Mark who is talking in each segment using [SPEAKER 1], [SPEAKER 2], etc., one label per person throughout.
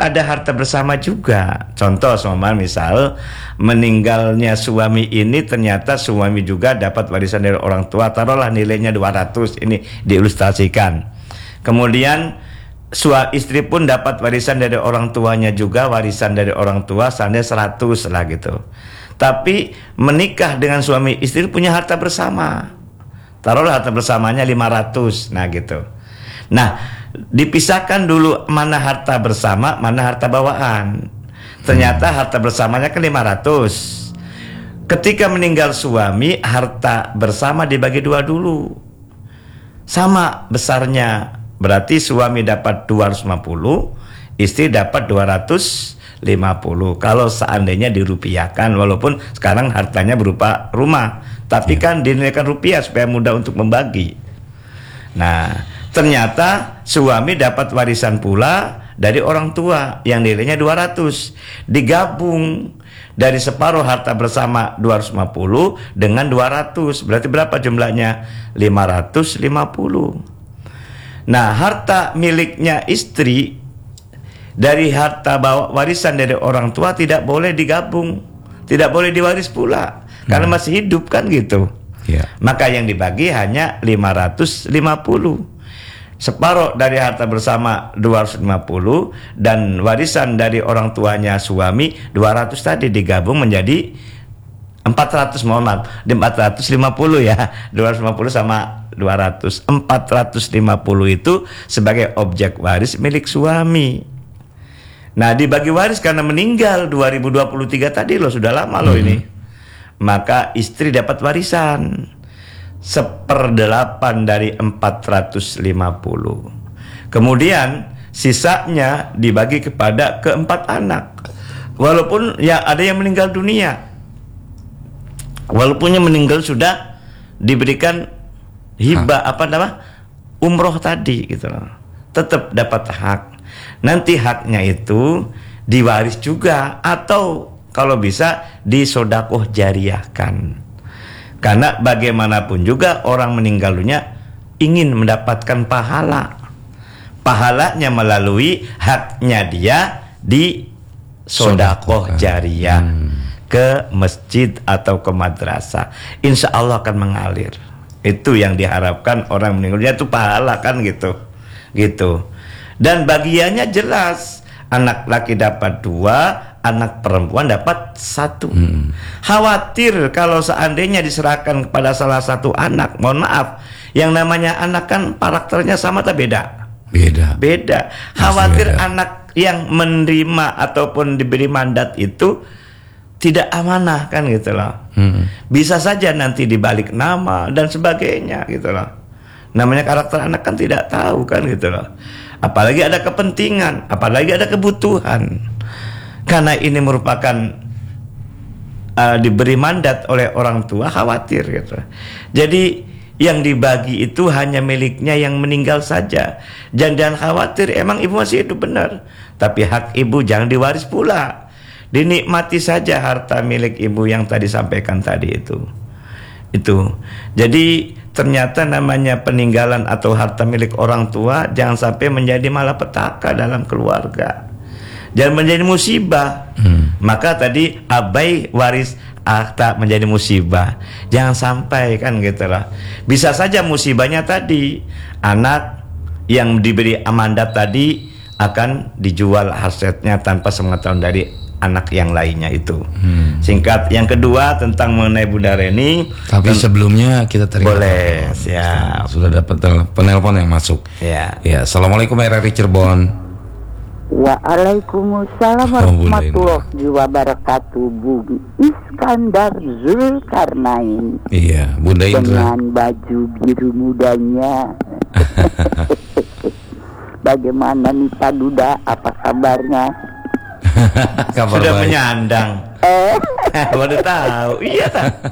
[SPEAKER 1] ada harta bersama juga. Contoh misal meninggalnya suami ini, ternyata suami juga dapat warisan dari orang tua, taruhlah nilainya 200, ini diilustrasikan. Kemudian istri pun dapat warisan dari orang tuanya juga, warisan dari orang tua seandainya 100 lah gitu. Tapi menikah dengan suami istri punya harta bersama, taruhlah harta bersamanya 500, nah gitu. Nah, dipisahkan dulu mana harta bersama, mana harta bawaan. Ternyata harta bersamanya kan 500. Ketika meninggal suami, harta bersama dibagi 2 dulu. Sama besarnya. Berarti suami dapat 250, istri dapat 250. Kalau seandainya dirupiahkan, walaupun sekarang hartanya berupa rumah, tapi kan dinilaikan rupiah supaya mudah untuk membagi. Nah, ternyata suami dapat warisan pula dari orang tua yang nilainya 200. Digabung dari separuh harta bersama 250 dengan 200. Berarti berapa jumlahnya? 550. Nah, harta miliknya istri dari harta warisan dari orang tua tidak boleh digabung, tidak boleh diwaris pula, karena masih hidup kan gitu. Maka yang dibagi hanya 550. Separuh dari harta bersama 250 dan warisan dari orang tuanya suami 200 tadi digabung menjadi 400, mohon maaf, 450 ya. 250 sama 200, 450 itu sebagai objek waris milik suami. Nah, dibagi waris karena meninggal 2023 tadi loh, sudah lama loh ini. Maka istri dapat warisan 1/8 dari 450. Kemudian sisanya dibagi kepada keempat anak. Walaupun ya ada yang meninggal dunia, walaupun yang meninggal sudah diberikan hibah umroh tadi gitu loh, tetap dapat hak. Nanti haknya itu diwaris juga, atau kalau bisa disodakoh jariahkan. Karena bagaimanapun juga orang meninggal dunia ingin mendapatkan pahala. Pahalanya melalui haknya dia di sodakoh jariah ke masjid atau ke madrasah. Insya Allah akan mengalir. Itu yang diharapkan orang meninggal dunia, itu pahala kan gitu. Dan bagiannya jelas. Anak laki dapat 2, anak perempuan dapat 1. Khawatir kalau seandainya diserahkan kepada salah satu anak, mohon maaf, yang namanya anak kan karakternya sama atau beda? Beda. Khawatir anak yang menerima ataupun diberi mandat itu tidak amanah kan gitu loh. Bisa saja nanti dibalik nama dan sebagainya gitu loh. Namanya karakter anak kan tidak tahu kan gitu loh. Apalagi ada kepentingan, apalagi ada kebutuhan. Karena ini merupakan diberi mandat oleh orang tua, khawatir gitu. Jadi yang dibagi itu hanya miliknya yang meninggal saja. Jangan khawatir, emang ibu masih hidup benar. Tapi hak ibu jangan diwaris pula. Dinikmati saja harta milik ibu yang tadi sampaikan tadi itu. Jadi ternyata namanya peninggalan atau harta milik orang tua jangan sampai menjadi malapetaka dalam keluarga. Jangan menjadi musibah. Maka tadi abai waris harta menjadi musibah. Jangan sampai kan gitu lah. Bisa saja musibahnya tadi anak yang diberi amandat tadi akan dijual asetnya tanpa sepengetahuan dari anak yang lainnya itu. Singkat yang kedua tentang mengenai Bunda Reni.
[SPEAKER 2] Tapi sebelumnya kita terima.
[SPEAKER 1] Boleh, siap.
[SPEAKER 2] Sudah dapat penelpon yang masuk.
[SPEAKER 1] Ya.
[SPEAKER 2] Assalamualaikum RRI Cirebon.
[SPEAKER 3] Waalaikumsalam warahmatullahi wabarakatuh. Bung Iskandar Zulkarnain.
[SPEAKER 2] Iya, Bunda Indra.
[SPEAKER 3] Dengan baju biru mudanya. Bagaimana nih Pak Duda? Apa kabarnya?
[SPEAKER 1] Sudah baik. Menyandang. Baru tahu. Iya.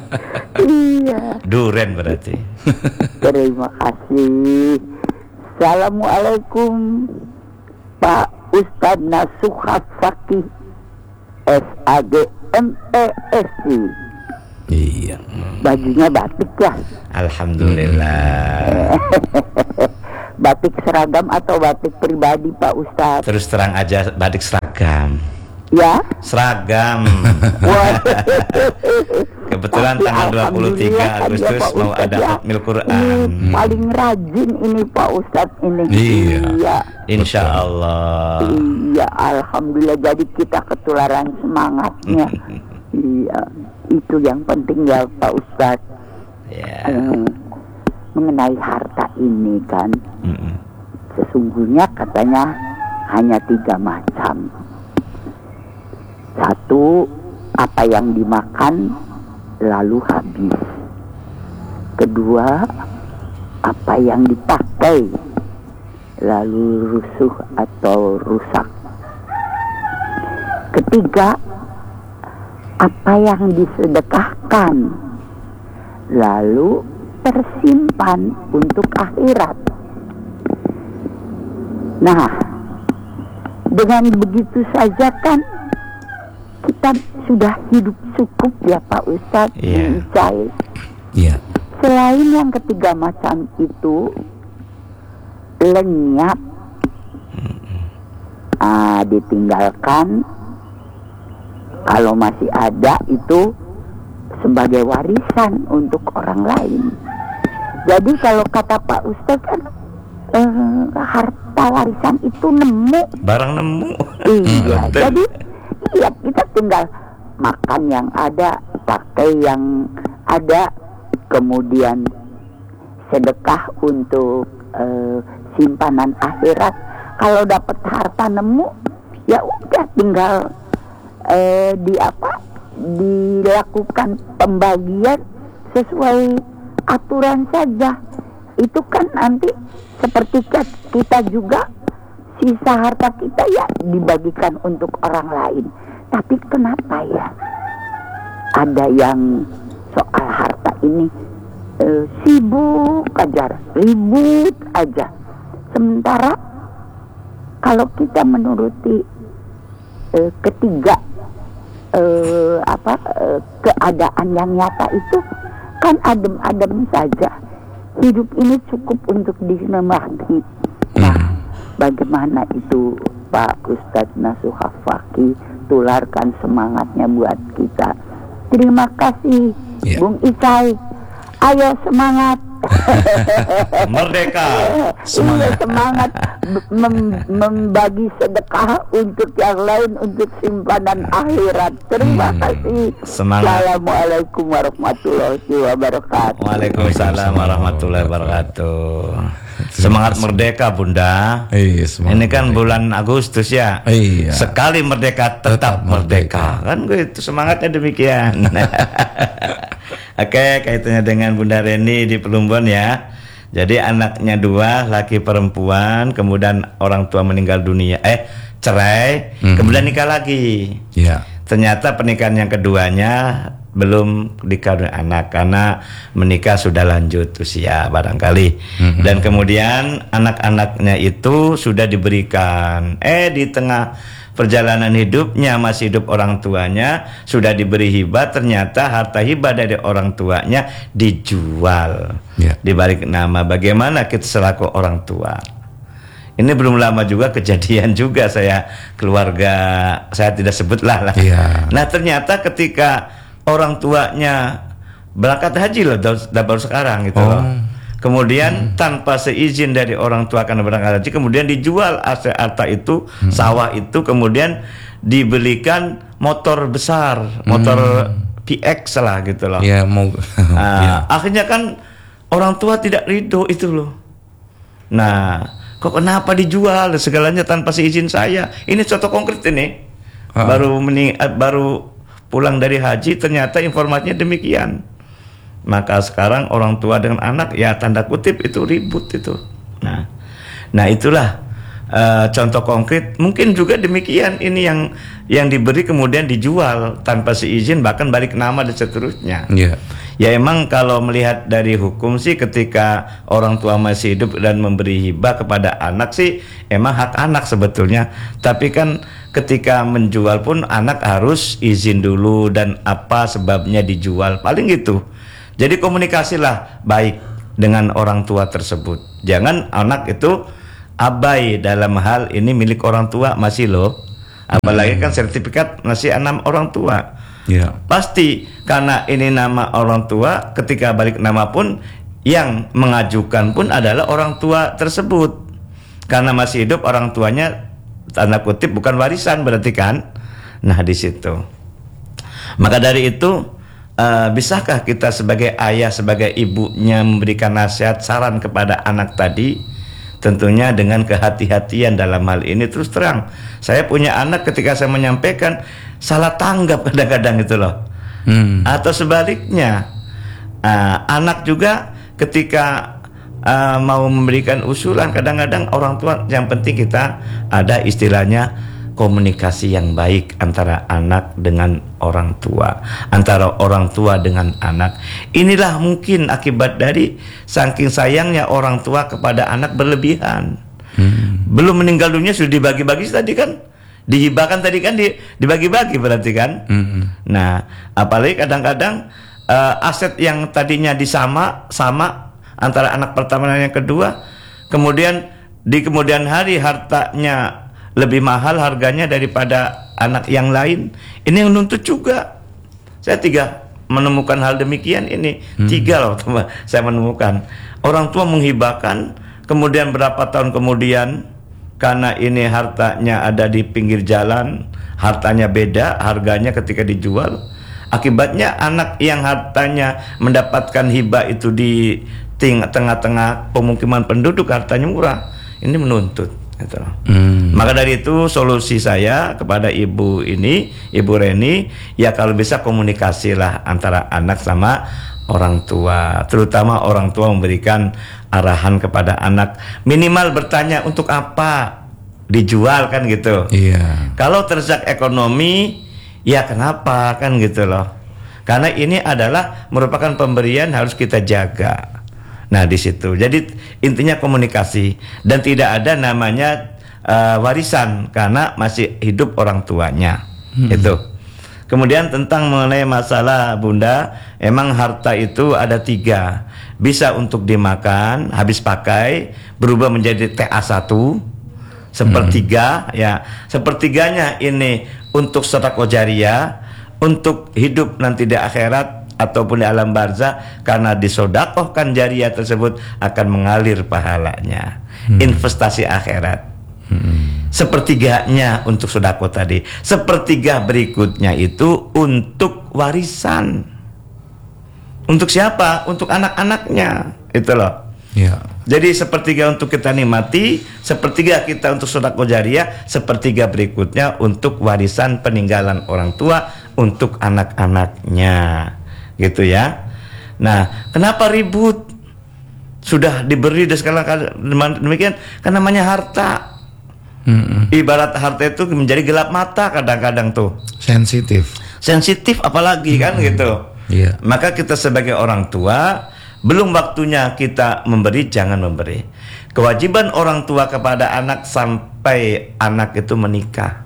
[SPEAKER 1] Duren berarti.
[SPEAKER 3] Terima kasih. Assalamualaikum Pak Ustadz Nasuhat Fakih SAG MESI.
[SPEAKER 2] Iya.
[SPEAKER 3] Bajunya batik ya?
[SPEAKER 1] Alhamdulillah.
[SPEAKER 3] Batik seragam atau batik pribadi Pak Ustadz?
[SPEAKER 1] Terus terang aja batik seragam. seragam.
[SPEAKER 3] Ya.
[SPEAKER 1] Seragam.
[SPEAKER 3] Wah.
[SPEAKER 1] Kebetulan
[SPEAKER 3] Tapi
[SPEAKER 1] tanggal 23
[SPEAKER 3] alhamdulillah tadi
[SPEAKER 1] Agustus
[SPEAKER 3] ya, Pak
[SPEAKER 1] mau
[SPEAKER 3] Ustadz,
[SPEAKER 1] ada
[SPEAKER 3] ya.
[SPEAKER 1] Khatmil Quran.
[SPEAKER 3] Ini paling rajin ini Pak Ustadz ini.
[SPEAKER 2] Iya.
[SPEAKER 3] Iya.
[SPEAKER 1] Insya Allah.
[SPEAKER 3] Iya, alhamdulillah jadi kita ketularan semangatnya. Iya, itu yang penting ya Pak Ustadz.
[SPEAKER 1] Ya.
[SPEAKER 3] Mengenai harta ini kan,
[SPEAKER 1] Mm-mm.
[SPEAKER 3] sesungguhnya katanya hanya 3 macam. Satu, apa yang dimakan lalu habis. Kedua, apa yang dipakai lalu rusuh atau rusak. Ketiga, apa yang disedekahkan lalu tersimpan untuk akhirat. Nah, dengan begitu saja kan kita sudah hidup cukup ya Pak Ustadz.
[SPEAKER 1] Iya.
[SPEAKER 2] Iya.
[SPEAKER 3] Selain yang ketiga macam itu, lenyap, ditinggalkan, kalau masih ada itu sebagai warisan untuk orang lain. Jadi kalau kata Pak Ustadz kan harta warisan itu nemu.
[SPEAKER 1] Barang nemu.
[SPEAKER 3] Iya,
[SPEAKER 1] Betul.
[SPEAKER 3] jadi iya kita tinggal makan yang ada, pakai yang ada, kemudian sedekah untuk simpanan akhirat. Kalau dapat harta nemu, ya udah tinggal dilakukan pembagian sesuai aturan saja. Itu kan nanti seperti kita juga sisa harta kita ya dibagikan untuk orang lain. Tapi kenapa ya ada yang soal harta ini sibuk aja, ribut aja. Sementara kalau kita menuruti ketiga keadaan yang nyata itu kan adem-adem saja. Hidup ini cukup untuk dinikmati. Nah, bagaimana itu Pak Ustadz Nasuha Fakih, tularkan semangatnya buat kita. Terima kasih Bung Isai. Ayo semangat.
[SPEAKER 1] Merdeka.
[SPEAKER 3] Semangat membagi sedekah untuk yang lain, untuk simpanan akhirat. Terima kasih.
[SPEAKER 1] Semangat.
[SPEAKER 3] Assalamualaikum warahmatullahi wabarakatuh.
[SPEAKER 1] Waalaikumsalam warahmatullahi wabarakatuh. Semangat merdeka Bunda.
[SPEAKER 2] Iya, semangat
[SPEAKER 1] Ini kan
[SPEAKER 2] merdeka.
[SPEAKER 1] bulan Agustus ya.
[SPEAKER 2] Iya.
[SPEAKER 1] Sekali merdeka tetap merdeka. Kan gitu semangatnya demikian. Oke, kaitannya dengan Bunda Reni di Pelumbon ya. Jadi anaknya 2, laki perempuan, kemudian orang tua meninggal dunia, cerai, kemudian nikah lagi.
[SPEAKER 2] Iya.
[SPEAKER 1] Ternyata pernikahan yang keduanya belum dikaruniai anak karena menikah sudah lanjut usia barangkali. Dan kemudian anak-anaknya itu sudah diberikan. Di tengah perjalanan hidupnya, masih hidup orang tuanya, sudah diberi hibah, ternyata harta hibah dari orang tuanya dijual. Di balik nama. Bagaimana kita selaku orang tua? Ini belum lama juga kejadian juga, saya keluarga saya tidak sebutlah lah. Nah, ternyata ketika orang tuanya berangkat haji loh, baru sekarang gitu loh. Kemudian tanpa seizin dari orang tua karena berangkat haji, kemudian dijual aset harta itu, sawah itu, kemudian dibelikan motor besar, motor PX lah gitu loh.
[SPEAKER 2] Iya, mau.
[SPEAKER 1] Akhirnya kan orang tua tidak ridho itu loh. Nah, kok kenapa dijual segalanya tanpa seizin saya? Ini contoh konkret ini. Baru pulang dari haji, ternyata informasinya demikian. Maka sekarang orang tua dengan anak ya tanda kutip itu ribut itu. Nah itulah contoh konkret. Mungkin juga demikian ini yang diberi kemudian dijual tanpa seizin, bahkan balik nama dan seterusnya. Ya emang kalau melihat dari hukum sih, ketika orang tua masih hidup dan memberi hibah kepada anak sih emang hak anak sebetulnya. Tapi kan ketika menjual pun anak harus izin dulu dan apa sebabnya dijual, paling gitu. Jadi komunikasilah baik dengan orang tua tersebut. Jangan anak itu abai dalam hal ini milik orang tua masih loh. Apalagi kan sertifikat masih nama orang tua.
[SPEAKER 2] Ya.
[SPEAKER 1] Pasti karena ini nama orang tua, ketika balik nama pun yang mengajukan pun adalah orang tua tersebut. Karena masih hidup orang tuanya, tanda kutip bukan warisan berarti kan. Nah di situ. Maka dari itu bisakah kita sebagai ayah, sebagai ibunya memberikan nasihat, saran kepada anak tadi? Tentunya dengan kehati-hatian dalam hal ini. Terus terang, saya punya anak, ketika saya menyampaikan salah tanggap kadang-kadang itu loh. Atau sebaliknya, anak juga ketika mau memberikan usulan, kadang-kadang orang tua, yang penting kita ada istilahnya komunikasi yang baik antara anak dengan orang tua, antara orang tua dengan anak. Inilah mungkin akibat dari saking sayangnya orang tua kepada anak berlebihan. Belum meninggal dunia sudah dibagi-bagi tadi kan, dihibahkan tadi kan, dibagi-bagi berarti kan. Nah, apalagi kadang-kadang aset yang tadinya sama antara anak pertama dan yang kedua, kemudian di kemudian hari hartanya lebih mahal harganya daripada anak yang lain. Ini yang menuntut juga. Saya menemukan hal demikian ini. 3 loh saya menemukan. Orang tua menghibahkan, kemudian berapa tahun kemudian, karena ini hartanya ada di pinggir jalan, hartanya beda harganya ketika dijual. Akibatnya anak yang hartanya mendapatkan hibah itu di tengah-tengah pemukiman penduduk, hartanya murah, ini menuntut gitu. Maka dari itu solusi saya kepada ibu ini, Ibu Reni, ya kalau bisa komunikasilah antara anak sama orang tua, terutama orang tua memberikan arahan kepada anak, minimal bertanya untuk apa dijual kan gitu.
[SPEAKER 2] Iya.
[SPEAKER 1] Kalau terdesak ekonomi, ya kenapa kan gitu loh. Karena ini adalah merupakan pemberian, harus kita jaga. Nah di situ, jadi intinya komunikasi, dan tidak ada namanya warisan karena masih hidup orang tuanya. Itu. Kemudian tentang mengenai masalah Bunda, emang harta itu ada 3, bisa untuk dimakan, habis pakai, berubah menjadi TA1, sepertiga, ya sepertiganya ini untuk sedekah jariyah, untuk hidup nanti di akhirat ataupun di alam barzah, karena disodakohkan jariyah tersebut akan mengalir pahalanya, investasi akhirat. Sepertiganya untuk sedekah tadi, sepertiga berikutnya itu untuk warisan. Untuk siapa? Untuk anak-anaknya, itu loh.
[SPEAKER 2] Ya.
[SPEAKER 1] Jadi sepertiga untuk kita nikmati, sepertiga kita untuk sedekah jariyah, sepertiga berikutnya untuk warisan peninggalan orang tua untuk anak-anaknya. Gitu ya. Nah, kenapa ribut? Sudah diberi dan sekarang demikian, kan namanya harta. Ibarat harta itu menjadi gelap mata kadang-kadang tuh. Sensitif apalagi kan gitu.
[SPEAKER 2] Iya.
[SPEAKER 1] Maka kita sebagai orang tua, belum waktunya kita memberi, jangan memberi. Kewajiban orang tua kepada anak sampai anak itu menikah,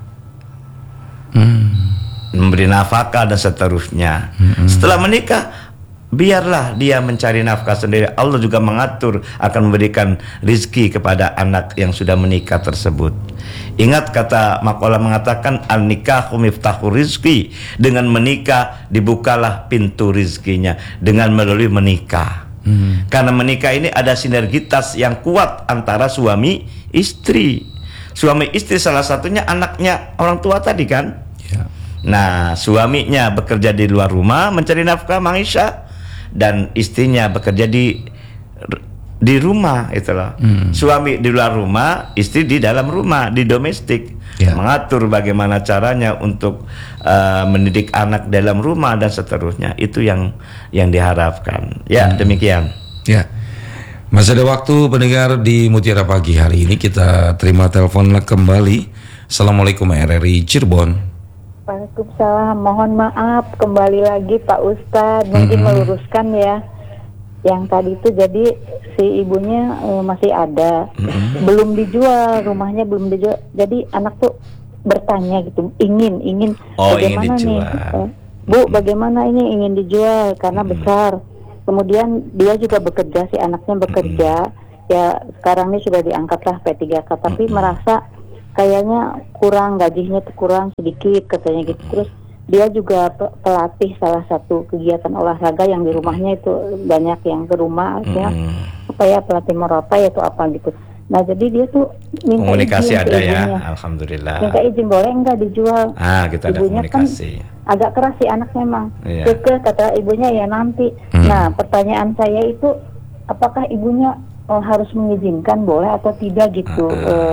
[SPEAKER 1] memberi nafkah dan seterusnya. Setelah menikah, biarlah dia mencari nafkah sendiri. Allah juga mengatur akan memberikan rizki kepada anak yang sudah menikah tersebut. Ingat kata makalah mengatakan, an-nikahu miftahu rizki. Dengan menikah dibukalah pintu rizkinya, dengan melalui menikah. Karena menikah ini ada sinergitas yang kuat antara suami istri. Suami istri salah satunya anaknya orang tua tadi kan.
[SPEAKER 2] Ya.
[SPEAKER 1] Nah, suaminya bekerja di luar rumah mencari nafkah maisha, dan istrinya bekerja di rumah, itulah. Suami di luar rumah, istri di dalam rumah, di domestik.
[SPEAKER 2] Ya.
[SPEAKER 1] Mengatur bagaimana caranya untuk mendidik anak dalam rumah dan seterusnya. Itu yang diharapkan. Ya, demikian.
[SPEAKER 2] Ya. Masih ada waktu pendengar di Mutiara Pagi hari ini, kita terima telepon kembali. Assalamualaikum RRI Cirebon.
[SPEAKER 3] Waalaikumsalam, mohon maaf kembali lagi Pak Ustadz, mungkin meluruskan ya. Yang tadi itu jadi si ibunya masih ada, belum dijual, rumahnya belum dijual. Jadi anak tuh bertanya gitu, ingin bagaimana
[SPEAKER 1] ingin
[SPEAKER 3] nih, Bu, bagaimana ini ingin dijual karena besar. Kemudian dia juga bekerja, si anaknya bekerja, ya sekarang ini sudah diangkatlah P3K, tapi merasa kayaknya kurang, gajinya tuh kurang sedikit katanya gitu. Terus dia juga pelatih salah satu kegiatan olahraga yang di rumahnya itu banyak yang ke rumah, ya apa ya pelatih Morapai atau apa gitu. Nah jadi dia tuh minta
[SPEAKER 1] komunikasi
[SPEAKER 3] izin
[SPEAKER 1] ada
[SPEAKER 3] ke
[SPEAKER 1] ya,
[SPEAKER 3] ibunya.
[SPEAKER 1] alhamdulillah.
[SPEAKER 3] Minta izin boleh enggak dijual.
[SPEAKER 1] Kita ada
[SPEAKER 3] Ibunya
[SPEAKER 1] komunikasi.
[SPEAKER 3] kan agak keras sih anak memang.
[SPEAKER 1] Iya.
[SPEAKER 3] Kekeh kata ibunya ya nanti. Nah pertanyaan saya itu apakah ibunya harus mengizinkan boleh atau tidak gitu,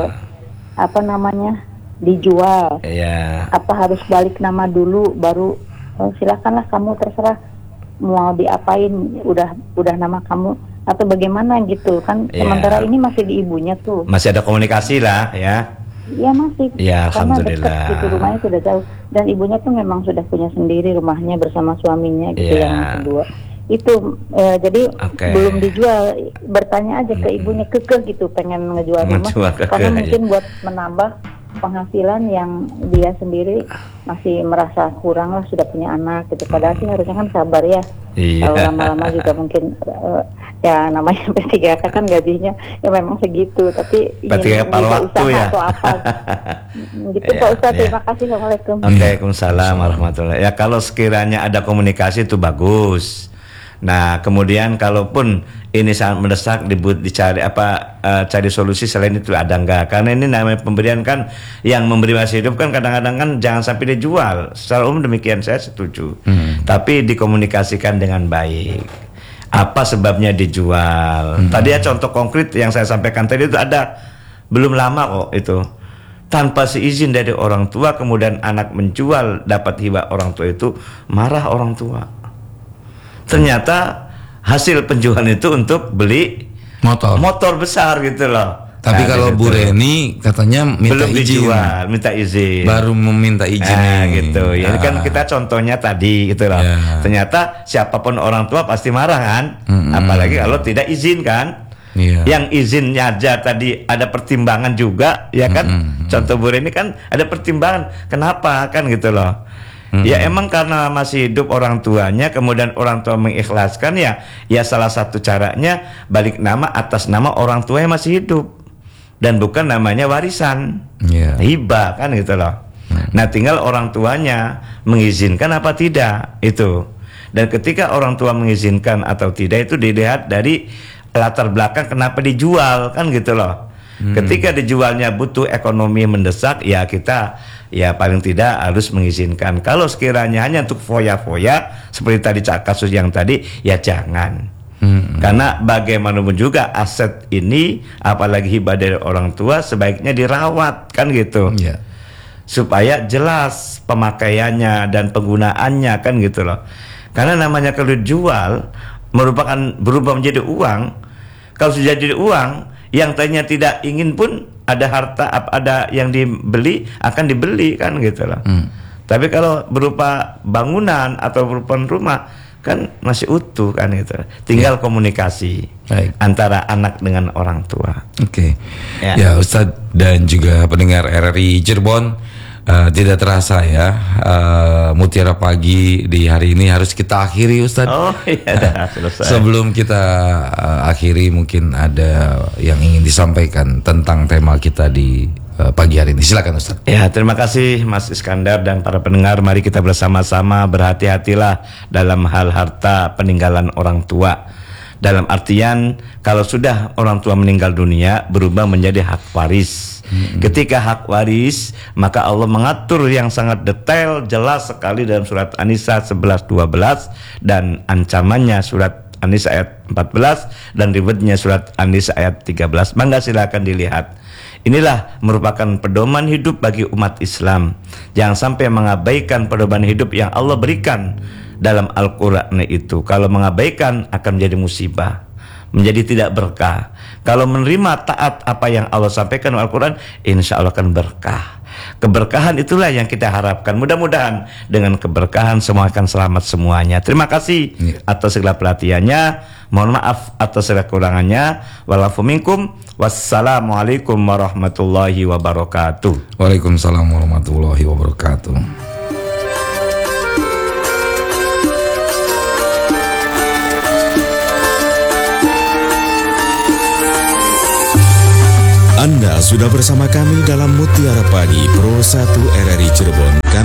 [SPEAKER 3] apa namanya dijual?
[SPEAKER 1] Iya.
[SPEAKER 3] Apa harus balik nama dulu baru silakanlah kamu terserah mau diapain, udah nama kamu atau bagaimana gitu kan?
[SPEAKER 1] Iya.
[SPEAKER 3] Sementara ini masih di ibunya tuh.
[SPEAKER 1] Masih ada komunikasi lah ya.
[SPEAKER 3] Iya masih.
[SPEAKER 1] Ya,
[SPEAKER 3] karena
[SPEAKER 1] alhamdulillah.
[SPEAKER 3] dekat gitu, rumahnya sudah jauh dan ibunya tuh memang sudah punya sendiri rumahnya bersama suaminya gitu
[SPEAKER 1] Iya.
[SPEAKER 3] yang kedua. Itu jadi belum dijual. Bertanya aja ke ibunya, kekeh gitu pengen ngejual rumah karena mungkin buat menambah penghasilan yang dia sendiri masih merasa kurang lah, sudah punya anak gitu. Padahal sih harusnya kan sabar ya.
[SPEAKER 1] Iya.
[SPEAKER 3] Kalau lama-lama juga mungkin ya namanya P3K kan gajinya ya memang segitu, tapi ingin
[SPEAKER 1] paruh waktu ya.
[SPEAKER 3] atau apa gitu. Pak Ustadz, terima kasih. Assalamualaikum.
[SPEAKER 1] Waalaikumsalam warahmatullahi. Ya kalau sekiranya ada komunikasi itu bagus. Nah kemudian kalaupun ini sangat mendesak dicari cari solusi selain itu ada enggak, karena ini namanya pemberian kan, yang memberi masih hidup kan kadang-kadang kan jangan sampai dijual. Secara umum demikian saya setuju, tapi dikomunikasikan dengan baik. Apa sebabnya dijual? Tadi ya contoh konkret yang saya sampaikan tadi itu ada belum lama kok itu, tanpa seizin dari orang tua kemudian anak menjual dapat hibah orang tua, itu marah orang tua. Ternyata hasil penjualan itu untuk beli motor besar gitu loh.
[SPEAKER 2] Tapi kalau Bu Reni katanya minta
[SPEAKER 1] belum
[SPEAKER 2] izin.
[SPEAKER 1] Dijual, minta izin.
[SPEAKER 2] Baru meminta izin
[SPEAKER 1] gitu. Ya kan kita contohnya tadi gitu loh. Ternyata siapapun orang tua pasti marah kan. Apalagi kalau tidak izin kan. Yang izinnya aja tadi ada pertimbangan juga, ya kan. Contoh Bu Reni kan ada pertimbangan. Kenapa kan gitu loh. Ya emang karena masih hidup orang tuanya, kemudian orang tua mengikhlaskan ya salah satu caranya balik nama atas nama orang tua yang masih hidup dan bukan namanya warisan, hibah kan gitu loh. Nah tinggal orang tuanya mengizinkan apa tidak itu, dan ketika orang tua mengizinkan atau tidak itu dilihat dari latar belakang kenapa dijual kan gitu loh. Ketika dijualnya butuh ekonomi mendesak, ya kita ya paling tidak harus mengizinkan. Kalau sekiranya hanya untuk foya-foya seperti tadi kasus yang tadi, ya jangan. Karena bagaimanapun juga aset ini, apalagi hibah dari orang tua, sebaiknya dirawat kan gitu. Supaya jelas pemakaiannya dan penggunaannya kan gitu loh. Karena namanya kalau dijual merupakan berubah menjadi uang. Kalau sudah jadi uang, yang tadinya tidak ingin pun ada harta, ada yang dibeli akan dibeli kan gitu loh. Tapi kalau berupa bangunan atau berupa rumah kan masih utuh kan gitu. Tinggal komunikasi antara anak dengan orang tua. Ya
[SPEAKER 2] Ustadz dan juga pendengar RRI Cirebon, tidak terasa ya Mutiara Pagi di hari ini harus kita akhiri Ustadz.
[SPEAKER 1] Selesai.
[SPEAKER 2] Sebelum kita akhiri, mungkin ada yang ingin disampaikan tentang tema kita di pagi hari ini. Silakan Ustadz.
[SPEAKER 1] Ya, terima kasih Mas Iskandar dan para pendengar. Mari kita bersama-sama berhati-hatilah dalam hal harta peninggalan orang tua. Dalam artian kalau sudah orang tua meninggal dunia berubah menjadi hak waris. Ketika hak waris, maka Allah mengatur yang sangat detail, jelas sekali dalam surat An-Nisa 11-12 dan ancamannya surat An-Nisa ayat 14 dan ribetnya surat An-Nisa ayat 13. Mangga silakan dilihat. Inilah merupakan pedoman hidup bagi umat Islam. Jangan sampai mengabaikan pedoman hidup yang Allah berikan dalam Al-Quran itu. Kalau mengabaikan akan menjadi musibah, menjadi tidak berkah. Kalau menerima taat apa yang Allah sampaikan dalam Al-Quran, insya Allah akan berkah. Keberkahan itulah yang kita harapkan. Mudah-mudahan dengan keberkahan semua akan selamat semuanya. Terima kasih atas segala perhatiannya. Mohon maaf atas segala kekurangannya. Walafu minkum. Wassalamualaikum warahmatullahi wabarakatuh.
[SPEAKER 2] Waalaikumsalam warahmatullahi wabarakatuh.
[SPEAKER 4] Anda Sudah bersama kami dalam Mutiara Pagi Pro 1 RRI Cirebon